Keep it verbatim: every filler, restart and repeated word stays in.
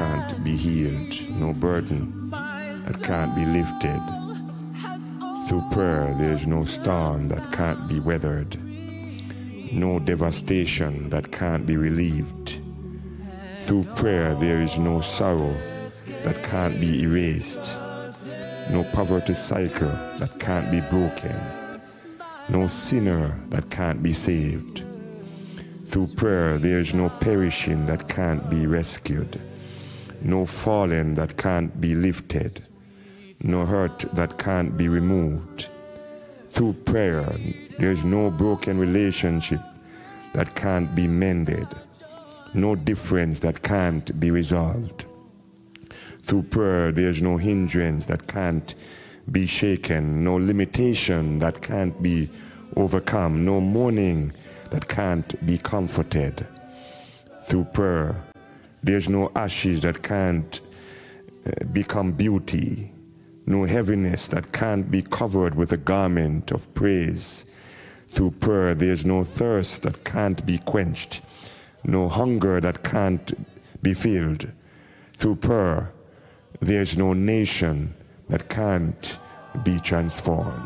can't be healed, no burden that can't be lifted. Through prayer, there's no storm that can't be weathered, no devastation that can't be relieved. Through prayer, there is no sorrow that can't be erased, no poverty cycle that can't be broken, no sinner that can't be saved. Through prayer, there is no perishing that can't be rescued, no falling that can't be lifted, no hurt that can't be removed. Through prayer, there is no broken relationship that can't be mended, no difference that can't be resolved. Through prayer, there is no hindrance that can't be shaken, no limitation that can't be overcome, no mourning that can't be comforted. Through prayer, there's no ashes that can't uh, become beauty, no heaviness that can't be covered with a garment of praise. Through prayer, there's no thirst that can't be quenched, no hunger that can't be filled. Through prayer, there's no nation that can't be transformed.